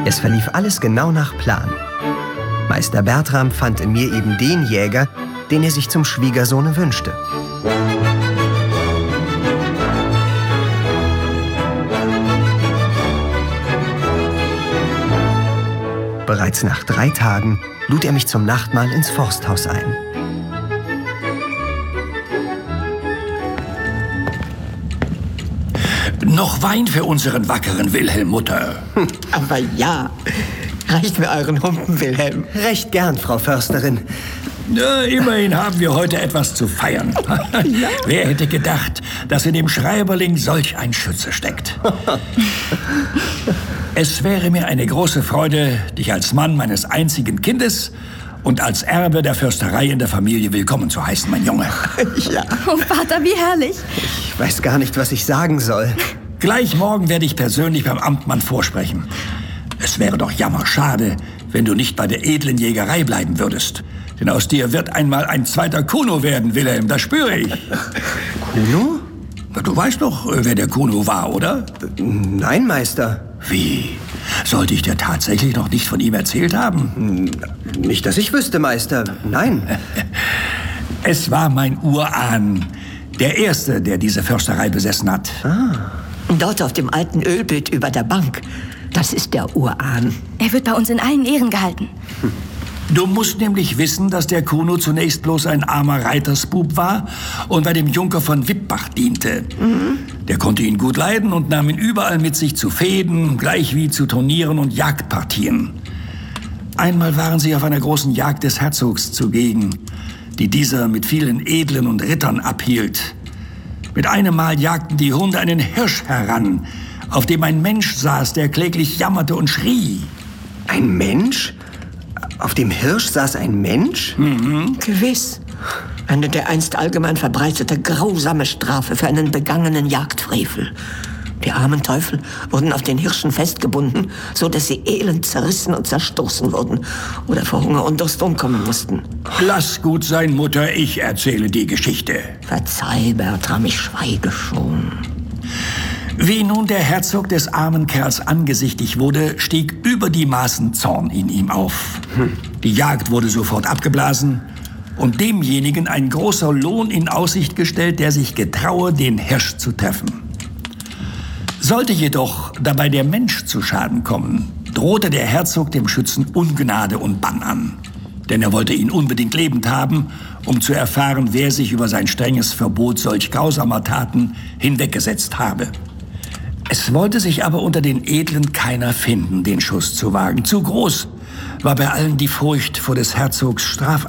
Es verlief alles genau nach Plan. Meister Bertram fand in mir eben den Jäger, den er sich zum Schwiegersohne wünschte. Bereits nach 3 Tagen lud er mich zum Nachtmahl ins Forsthaus ein. Noch Wein für unseren wackeren Wilhelm, Mutter. Aber ja, reicht mir euren Humpen, Wilhelm. Recht gern, Frau Försterin. Na, immerhin haben wir heute etwas zu feiern. Ja. Wer hätte gedacht, dass in dem Schreiberling solch ein Schütze steckt? Es wäre mir eine große Freude, dich als Mann meines einzigen Kindes und als Erbe der Försterei in der Familie willkommen zu heißen, mein Junge. Ja. Oh, Vater, wie herrlich. Ich weiß gar nicht, was ich sagen soll. Gleich morgen werde ich persönlich beim Amtmann vorsprechen. Es wäre doch jammerschade, wenn du nicht bei der edlen Jägerei bleiben würdest. Denn aus dir wird einmal ein zweiter Kuno werden, Wilhelm, das spüre ich. Kuno? Du weißt doch, wer der Kuno war, oder? Nein, Meister. Wie? Sollte ich dir tatsächlich noch nicht von ihm erzählt haben? Nicht, dass ich wüsste, Meister. Nein. Es war mein Urahn. Der Erste, der diese Försterei besessen hat. Dort auf dem alten Ölbild über der Bank. Das ist der Urahn. Er wird bei uns in allen Ehren gehalten. Du musst nämlich wissen, dass der Kuno zunächst bloß ein armer Reitersbub war und bei dem Junker von Wittbach diente. Der konnte ihn gut leiden und nahm ihn überall mit sich zu Fehden, gleich wie zu Turnieren und Jagdpartien. Einmal waren sie auf einer großen Jagd des Herzogs zugegen, die dieser mit vielen Edlen und Rittern abhielt. Mit einem Mal jagten die Hunde einen Hirsch heran, auf dem ein Mensch saß, der kläglich jammerte und schrie. Ein Mensch? Auf dem Hirsch saß ein Mensch? Gewiss. Eine dereinst allgemein verbreitete grausame Strafe für einen begangenen Jagdfrevel. Die armen Teufel wurden auf den Hirschen festgebunden, so dass sie elend zerrissen und zerstoßen wurden oder vor Hunger und Durst umkommen mussten. Lass gut sein, Mutter, ich erzähle die Geschichte. Verzeih, Bertram, ich schweige schon. Wie nun der Herzog des armen Kerls angesichtig wurde, stieg über die Maßen Zorn in ihm auf. Die Jagd wurde sofort abgeblasen und demjenigen ein großer Lohn in Aussicht gestellt, der sich getraue, den Hirsch zu treffen. Sollte jedoch dabei der Mensch zu Schaden kommen, drohte der Herzog dem Schützen Ungnade und Bann an. Denn er wollte ihn unbedingt lebend haben, um zu erfahren, wer sich über sein strenges Verbot solch grausamer Taten hinweggesetzt habe. Es wollte sich aber unter den Edlen keiner finden, den Schuss zu wagen. Zu groß war bei allen die Furcht vor des Herzogs